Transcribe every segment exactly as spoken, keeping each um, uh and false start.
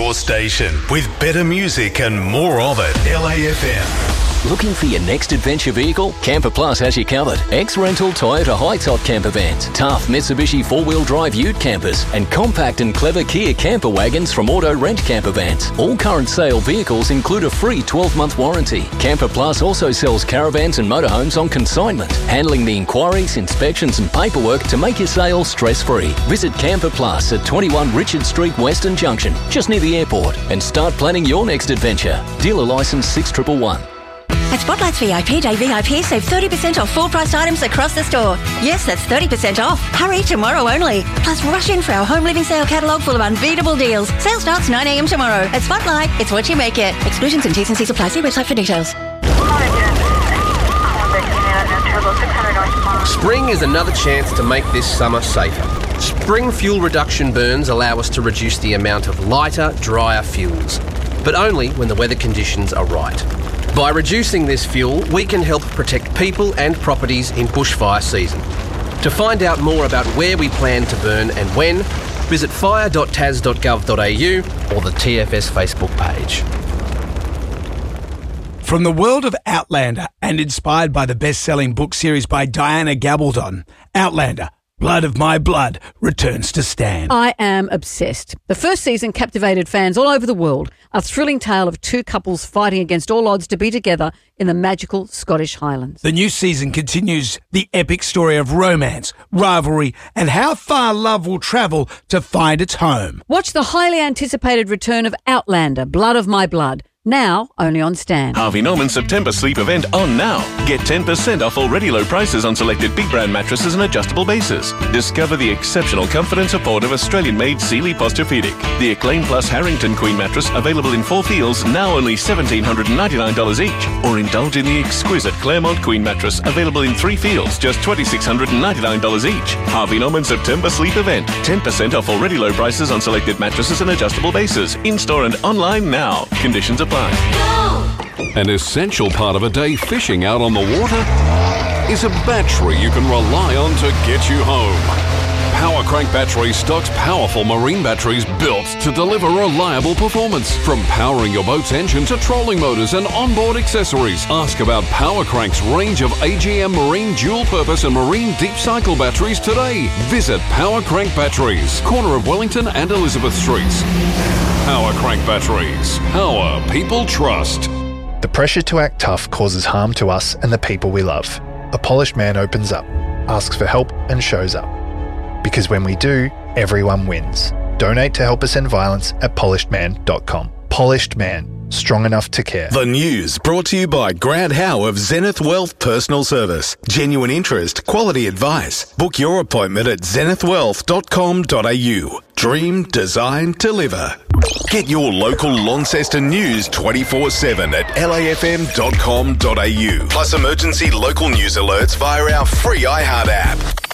Your station with better music and more of it. L A F M. Looking for your next adventure vehicle? Camper Plus has you covered. Ex-rental Toyota high-top camper vans, tough Mitsubishi four-wheel drive ute campers, and compact and clever Kia camper wagons from Auto Rent Camper Vans. All current sale vehicles include a free twelve-month warranty. Camper Plus also sells caravans and motorhomes on consignment, handling the inquiries, inspections and paperwork to make your sale stress-free. Visit Camper Plus at twenty-one Richard Street, Western Junction, just near the airport, and start planning your next adventure. Dealer licence six one one one. At Spotlight's V I P Day V I P, save thirty percent off full-priced items across the store. Yes, that's thirty percent off. Hurry, tomorrow only. Plus, rush in for our home living sale catalogue full of unbeatable deals. Sale starts nine a.m. tomorrow. At Spotlight, it's what you make it. Exclusions and T's and C's apply. See website for details. Spring is another chance to make this summer safer. Spring fuel reduction burns allow us to reduce the amount of lighter, drier fuels, but only when the weather conditions are right. By reducing this fuel, we can help protect people and properties in bushfire season. To find out more about where we plan to burn and when, visit fire dot t a s dot gov dot a u or the T F S Facebook page. From the world of Outlander and inspired by the best-selling book series by Diana Gabaldon, Outlander, Blood of My Blood returns to Stan. I am obsessed. The first season captivated fans all over the world. A thrilling tale of two couples fighting against all odds to be together in the magical Scottish Highlands. The new season continues the epic story of romance, rivalry, and how far love will travel to find its home. Watch the highly anticipated return of Outlander, Blood of My Blood. Now, only on Stan. Harvey Norman's September sleep event on now. Get ten percent off already low prices on selected big brand mattresses and adjustable bases. Discover the exceptional comfort and support of Australian-made Sealy Posturepedic. The Acclaim Plus Harrington Queen mattress available in four feels, now only one thousand seven hundred ninety-nine dollars each. Or indulge in the exquisite Claremont Queen mattress available in three feels, just two thousand six hundred ninety-nine dollars each. Harvey Norman September sleep event. ten percent off already low prices on selected mattresses and adjustable bases. In-store and online now. Conditions apply. An essential part of a day fishing out on the water is a battery you can rely on to get you home. Power Crank Batteries stocks powerful marine batteries built to deliver reliable performance. From powering your boat's engine to trolling motors and onboard accessories, ask about Power Crank's range of A G M marine dual-purpose and marine deep cycle batteries today. Visit Power Crank Batteries, corner of Wellington and Elizabeth Streets. Power Crank Batteries. Power people trust. The pressure to act tough causes harm to us and the people we love. A polished man opens up, asks for help and shows up. Because when we do, everyone wins. Donate to help us end violence at polished man dot com. Polished Man. Strong enough to care. The news brought to you by Grant Howe of Zenith Wealth Personal Service. Genuine interest, quality advice. Book your appointment at zenith wealth dot com dot a u. Dream, design, deliver. Get your local Launceston news twenty-four seven at l a f m dot com dot a u. Plus emergency local news alerts via our free iHeart app.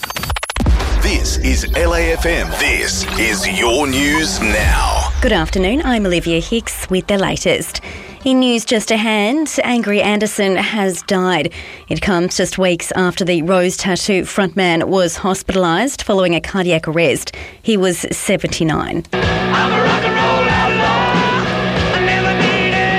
This is L A F M. This is your news now. Good afternoon, I'm Olivia Hicks with the latest. In news just a hand, Angry Anderson has died. It comes just weeks after the Rose Tattoo frontman was hospitalised following a cardiac arrest. He was seventy-nine. I'm a rock and roll outlaw. I never needed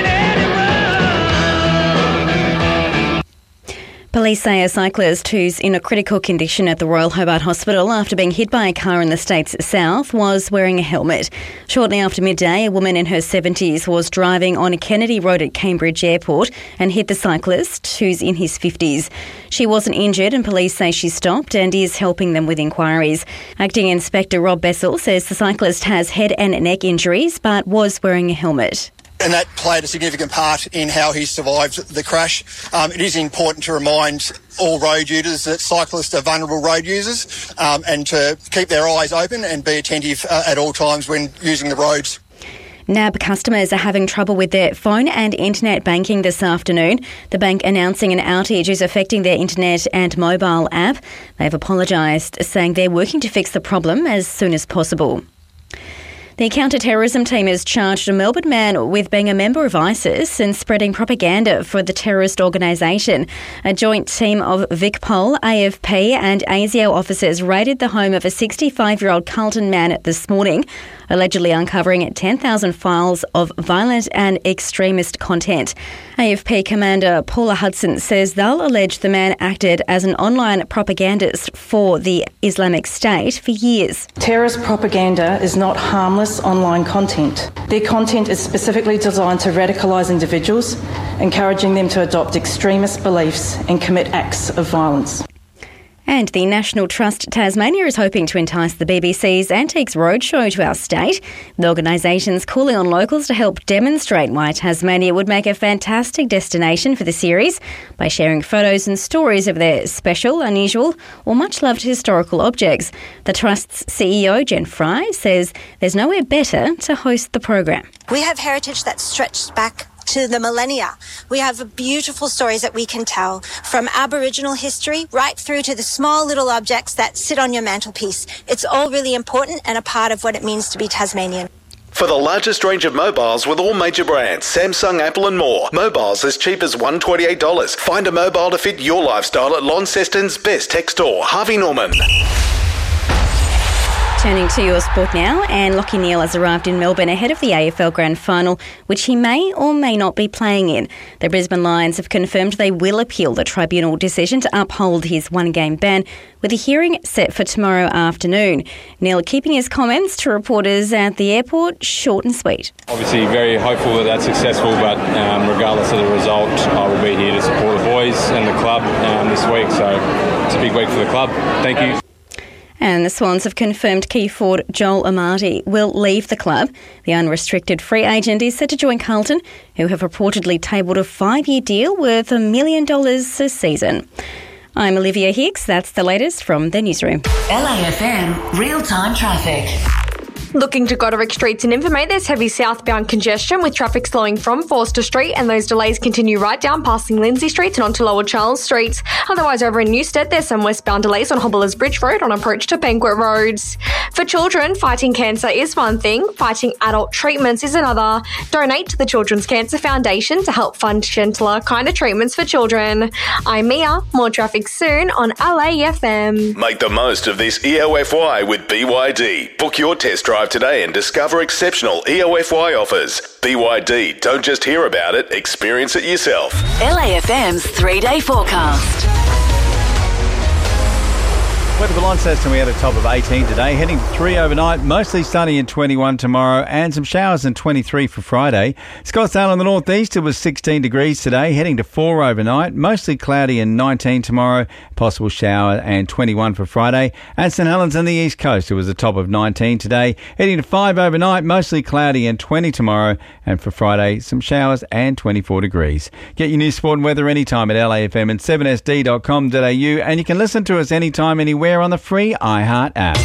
anyone. Police say a cyclist who's in a critical condition at the Royal Hobart Hospital after being hit by a car in the state's south was wearing a helmet. Shortly after midday, a woman in her seventies was driving on Kennedy Road at Cambridge Airport and hit the cyclist, who's in his fifties. She wasn't injured and police say she stopped and is helping them with inquiries. Acting Inspector Rob Bessel says the cyclist has head and neck injuries but was wearing a helmet. And that played a significant part in how he survived the crash. Um, it is important to remind all road users that cyclists are vulnerable road users um, and to keep their eyes open and be attentive uh, at all times when using the roads. N A B customers are having trouble with their phone and internet banking this afternoon. The bank announcing an outage is affecting their internet and mobile app. They've apologised, saying they're working to fix the problem as soon as possible. The counter-terrorism team has charged a Melbourne man with being a member of ISIS and spreading propaganda for the terrorist organisation. A joint team of VicPol, A F P and ASIO officers raided the home of a sixty-five-year-old Carlton man this morning, allegedly uncovering ten thousand files of violent and extremist content. A F P commander Paula Hudson says they'll allege the man acted as an online propagandist for the Islamic State for years. Terrorist propaganda is not harmless online content. Their content is specifically designed to radicalise individuals, encouraging them to adopt extremist beliefs and commit acts of violence. And the National Trust Tasmania is hoping to entice the B B C's Antiques Roadshow to our state. The organisation's calling on locals to help demonstrate why Tasmania would make a fantastic destination for the series by sharing photos and stories of their special, unusual or much-loved historical objects. The Trust's C E O, Jen Fry, says there's nowhere better to host the program. We have heritage that stretched back to the millennia. We have beautiful stories that we can tell, from Aboriginal history right through to the small little objects that sit on your mantelpiece. It's all really important and a part of what it means to be Tasmanian. For the largest range of mobiles with all major brands, Samsung, Apple and more. Mobiles as cheap as one hundred twenty-eight dollars. Find a mobile to fit your lifestyle at Launceston's best tech store, Harvey Norman. Turning to your sport now, and Lachie Neale has arrived in Melbourne ahead of the A F L Grand Final, which he may or may not be playing in. The Brisbane Lions have confirmed they will appeal the tribunal decision to uphold his one-game ban, with a hearing set for tomorrow afternoon. Neale keeping his comments to reporters at the airport short and sweet. Obviously very hopeful that that's successful, but um, regardless of the result, I will be here to support the boys and the club um, this week, so it's a big week for the club. Thank you. And the Swans have confirmed key forward Joel Amati will leave the club. The unrestricted free agent is set to join Carlton, who have reportedly tabled a five-year deal worth a million dollars a season. I'm Olivia Hicks. That's the latest from the newsroom. L A F M real-time traffic. Looking to Goderic Street and Informate, there's heavy southbound congestion with traffic slowing from Forster Street, and those delays continue right down passing Lindsay Street and onto Lower Charles Street. Otherwise, over in Newstead, there's some westbound delays on Hobblers Bridge Road on approach to Banquet Roads. For children, fighting cancer is one thing, fighting adult treatments is another. Donate to the Children's Cancer Foundation to help fund gentler, kinder treatments for children. I'm Mia. More traffic soon on L A F M. Make the most of this E O F Y with B Y D. Book your test drive today and discover exceptional E O F Y offers. B Y D, don't just hear about it, experience it yourself. L A F M's three-day forecast. Weather for Launceston, we had a top of eighteen today, heading to three overnight, mostly sunny and twenty-one tomorrow, and some showers and twenty-three for Friday. Scottsdale in the northeast, it was sixteen degrees today, heading to four overnight, mostly cloudy and nineteen tomorrow, possible shower and twenty-one for Friday. And St Helens on the east coast, it was a top of nineteen today, heading to five overnight, mostly cloudy and twenty tomorrow, and for Friday, some showers and twenty-four degrees. Get your news, sport and weather anytime at L A F M and seven S D dot com dot A U, and you can listen to us anytime, anywhere on the free iHeart app.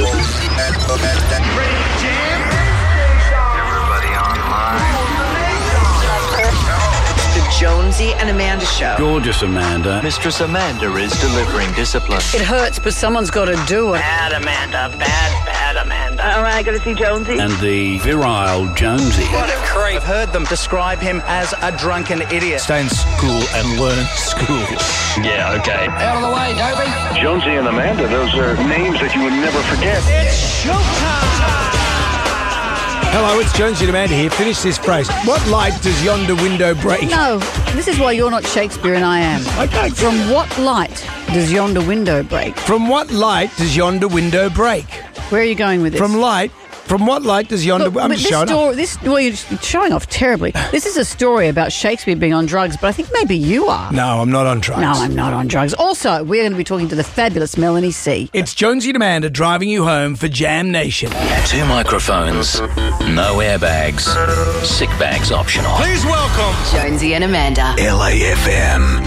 Jonesy and Amanda Show. Gorgeous Amanda. Mistress Amanda is delivering discipline. It hurts, but someone's got to do it. Bad Amanda, bad, bad Amanda. All right, got to see Jonesy. And the virile Jonesy. What a creep. I've heard them describe him as a drunken idiot. Stay in school and learn school. Yeah, okay. Out of the way, Dobie. Jonesy and Amanda, those are names that you would never forget. It's showtime. Hello, it's Jonesy and Amanda here. Finish this phrase. What light does yonder window break? No, this is why you're not Shakespeare and I am. Okay. From what light does yonder window break? From what light does yonder window break? Where are you going with this? From light. From what light does yonder... Look, I'm this showing story, off. This, well, you're showing off terribly. This is a story about Shakespeare being on drugs, but I think maybe you are. No, I'm not on drugs. No, I'm not on drugs. Also, we're going to be talking to the fabulous Melanie C. It's Jonesy and Amanda driving you home for Jam Nation. Two microphones, no airbags, sick bags optional. Please welcome Jonesy and Amanda. L A F M.